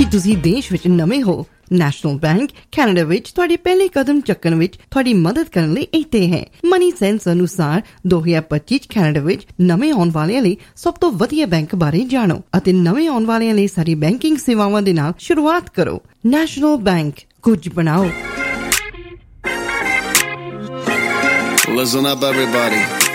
ਤੁਸੀਂ ਦੇਸ਼ ਵਿੱਚ ਨਵੇਂ ਹੋ, ਨੈਸ਼ਨਲ ਬੈਂਕ ਕੈਨੇਡਾ ਵਿੱਚ ਤੁਹਾਡੇ ਪਹਿਲੇ ਕਦਮ ਚੱਕਣ ਵਿੱਚ ਤੁਹਾਡੀ ਮਦਦ ਕਰਨ ਲਈ ਇੱਥੇ ਹੈ। ਮਨੀ ਸੈਂਸ ਅਨੁਸਾਰ 2025 ਚ ਕੈਨੇਡਾ ਵਿੱਚ ਨਵੇਂ ਆਉਣ ਵਾਲਿਆਂ ਲਈ ਸਭ ਤੋਂ ਵਧੀਆ ਬੈਂਕ ਬਾਰੇ ਜਾਣੋ ਅਤੇ ਨਵੇਂ ਆਉਣ ਵਾਲਿਆਂ ਲਈ ਸਾਰੀ ਬੈਂਕਿੰਗ ਸੇਵਾਵਾਂ ਦੇ ਨਾਲ ਸ਼ੁਰੂਆਤ ਕਰੋ। ਨੈਸ਼ਨਲ ਬੈਂਕ, ਕੁਝ ਬਣਾਓ। Listen up, everybody.